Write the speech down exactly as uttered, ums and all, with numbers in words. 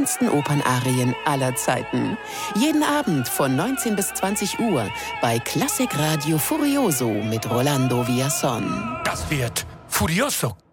schönsten Opernarien aller Zeiten. Jeden Abend von neunzehn bis zwanzig Uhr bei Klassikradio Furioso mit Rolando Villazón. Das wird Furioso.